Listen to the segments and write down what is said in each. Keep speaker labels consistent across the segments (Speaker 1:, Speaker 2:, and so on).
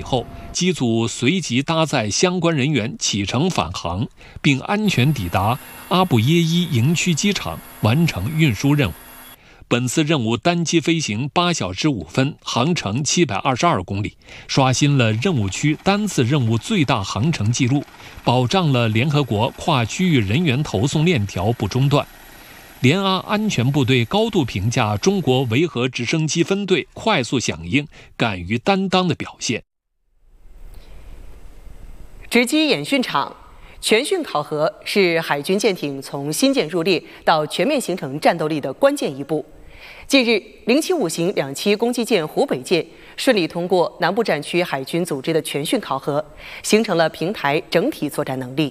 Speaker 1: 后，机组随即搭载相关人员启程返航，并安全抵达阿布耶伊营区机场，完成运输任务。本次任务单机飞行8小时5分，航程722公里，刷新了任务区单次任务最大航程记录，保障了联合国跨区域人员投送链条不中断。联阿安全部队高度评价中国维和直升机分队快速响应、敢于担当的表现。
Speaker 2: 直击演训场，全训考核是海军舰艇从新建入列到全面形成战斗力的关键一步。近日，075型2栖攻击舰湖北舰顺利通过南部战区海军组织的全训考核，形成了平台整体作战能力。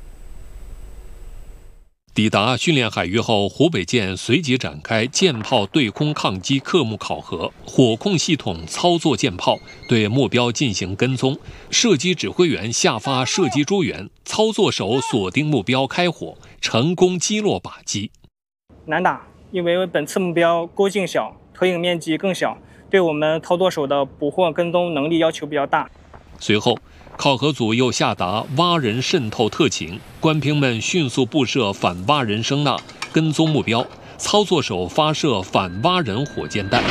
Speaker 1: 抵达训练海域后，湖北舰随即展开舰炮对空抗击科目考核，火控系统操作舰炮，对目标进行跟踪。射击指挥员下发射击诸元，操作手锁定目标开火，成功击落靶机。
Speaker 3: 难打，因为本次目标钩径小，投影面积更小，对我们操作手的捕获跟踪能力要求比较大。
Speaker 1: 随后，考核组又下达蛙人渗透特勤，官兵们迅速布设反蛙人声呐，跟踪目标，操作手发射反蛙人火箭弹。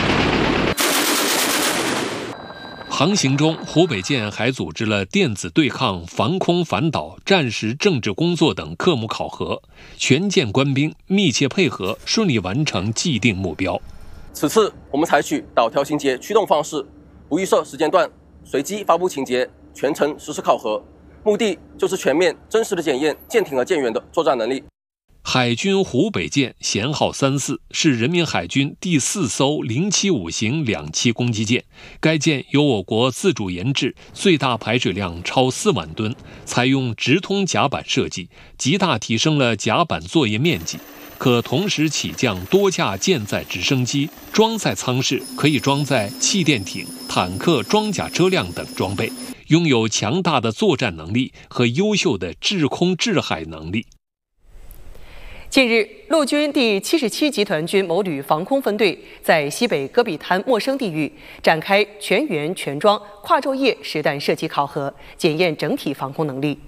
Speaker 1: 航行中，湖北舰还组织了电子对抗、防空反导、战时政治工作等科目考核，全舰官兵密切配合，顺利完成既定目标。
Speaker 4: 此次我们采取导调情节驱动方式，不预设时间段，随机发布情节，全程实施考核，目的就是全面真实的检验舰艇和舰员的作战能力。
Speaker 1: 海军湖北舰舷号34是人民海军第4艘075型2栖攻击舰，该舰由我国自主研制，最大排水量超4万吨，采用直通甲板设计，极大提升了甲板作业面积，可同时起降多架舰载直升机，装载舱室可以装载气垫艇、坦克装甲车辆等装备，拥有强大的作战能力和优秀的制空制海能力。
Speaker 2: 近日，陆军第77集团军某旅防空分队在西北戈壁滩陌生地域展开全员全装跨昼夜实弹射击考核，检验整体防空能力。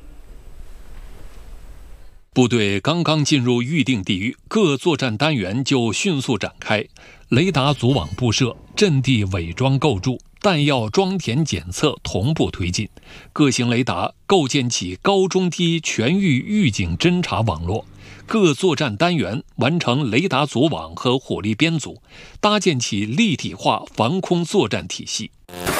Speaker 1: 部队刚刚进入预定地域，各作战单元就迅速展开，雷达组网布设，阵地伪装构筑，弹药装填检测同步推进，各型雷达构建起高中低全域预警侦察网络，各作战单元完成雷达组网和火力编组，搭建起立体化防空作战体系。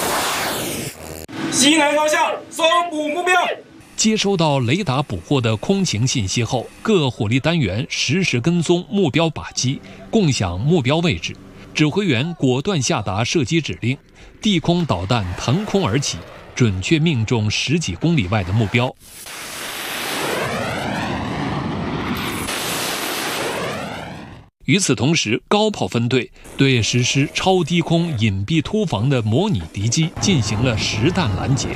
Speaker 5: 西南方向搜捕目标。
Speaker 1: 接收到雷达捕获的空情信息后，各火力单元实时跟踪目标靶机，共享目标位置。指挥员果断下达射击指令，地空导弹腾空而起，准确命中10几公里外的目标。与此同时，高炮分队对实施超低空隐蔽突防的模拟敌机进行了实弹拦截。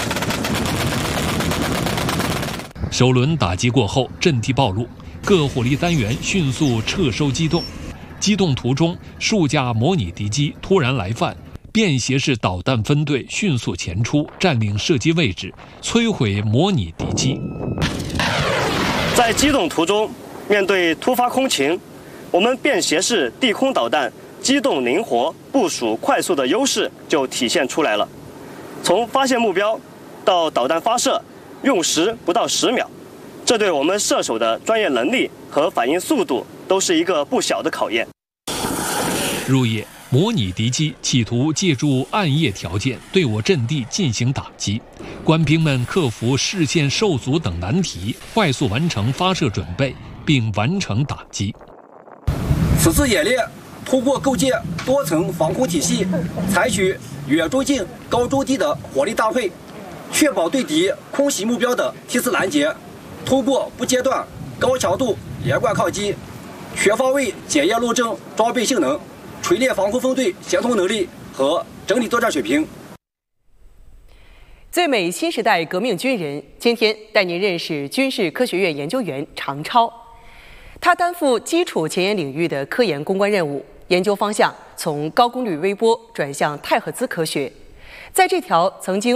Speaker 1: 首轮打击过后，阵地暴露，各火力单元迅速撤收机动。机动途中，数架模拟敌机突然来犯，便携式导弹分队迅速前出，占领射击位置，摧毁模拟敌机。
Speaker 6: 在机动途中，面对突发空情，我们便携式地空导弹机动灵活、部署快速的优势就体现出来了。从发现目标到导弹发射，用时不到10秒，这对我们射手的专业能力和反应速度都是一个不小的考验。
Speaker 1: 入夜，模拟敌机企图借助暗夜条件对我阵地进行打击，官兵们克服视线受阻等难题，快速完成发射准备，并完成打击。
Speaker 7: 此次演练通过构建多层防空体系，采取远中近、高中低的火力搭配，确保对敌空袭目标的梯次拦截，通过不间断、高强度连贯抗击，全方位检验路证装备性能，锤炼防空分队协同能力和整体作战水平。
Speaker 2: 最美新时代革命军人，今天带您认识军事科学院研究员常超。他担负基础前沿领域的科研攻关任务，研究方向从高功率微波转向太赫兹科学。在这条曾经